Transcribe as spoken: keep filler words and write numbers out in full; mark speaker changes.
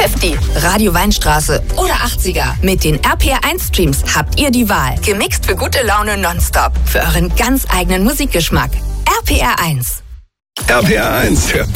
Speaker 1: fünfzig, Radio Weinstraße oder achtziger. Mit den R P R eins Streams habt ihr die Wahl. Gemixt für gute Laune nonstop. Für euren ganz eigenen Musikgeschmack. R P R eins.
Speaker 2: R P R eins, der